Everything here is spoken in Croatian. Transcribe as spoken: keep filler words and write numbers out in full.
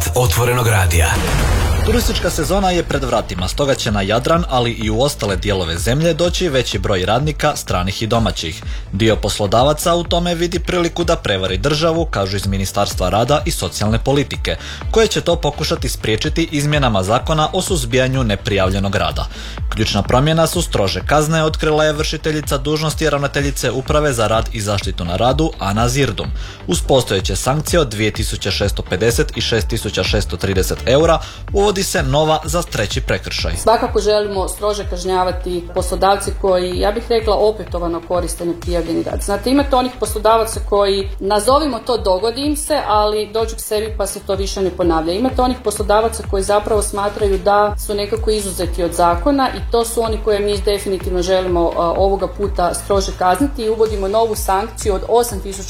Otvorenog radija. Turistička sezona je pred vratima, stoga će na Jadran, ali i u ostale dijelove zemlje doći veći broj radnika, stranih i domaćih. Dio poslodavaca u tome vidi priliku da prevari državu, kažu iz Ministarstva rada i socijalne politike, koje će to pokušati spriječiti izmjenama zakona o suzbijanju neprijavljenog rada. Ključna promjena su strože kazne, otkrila je vršiteljica dužnosti ravnateljice Uprave za rad i zaštitu na radu Ana Zirdum. Uz postojeće sankcije od dvije tisuće šesto pedeset i šest tisuća šesto trideset eura uvodi se nova za treći prekršaj. Svakako želimo strože kažnjavati poslodavci koji, ja bih rekla, opetovano koriste neprijavljeni rad. Znate, imate onih poslodavaca koji, nazovimo to, dogodi im se, ali dođu k sebi pa se to više ne ponavlja. Imate onih poslodavaca koji zapravo smatraju da su nekako izuzeti od zakona i to su oni koje mi definitivno želimo ovoga puta strože kazniti i uvodimo novu sankciju od osam tisuća